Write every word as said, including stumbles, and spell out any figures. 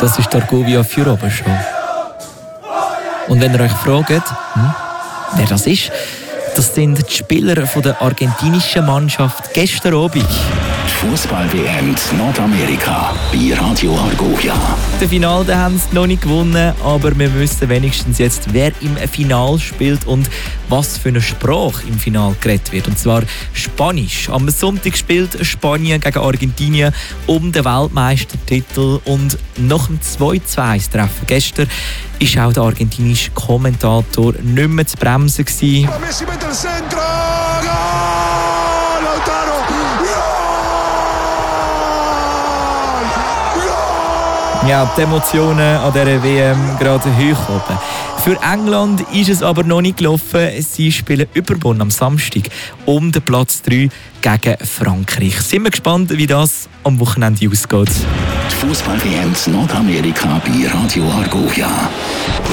Das ist die Argovia für Obershow. Und wenn ihr euch fragt, hm, wer das ist, das sind die Spieler von der argentinischen Mannschaft gestern Abend. Fußball-W M in Nordamerika bei Radio Argovia. Das Finale haben sie noch nicht gewonnen, aber wir wissen wenigstens jetzt, wer im Finale spielt und was für eine Sprache im Finale geredet wird. Und zwar Spanisch. Am Sonntag spielt Spanien gegen Argentinien um den Weltmeistertitel. Und nach dem zwei zu eins Treffen gestern war auch der argentinische Kommentator nicht mehr zu bremsen gewesen. Ja, die Emotionen an dieser W M gerade hoch oben. Für England ist es aber noch nicht gelaufen. Sie spielen übermorgen am Samstag um den Platz drei gegen Frankreich. Sind wir gespannt, wie das am Wochenende ausgeht. Die Fußball-W M in Nordamerika bei Radio Argovia.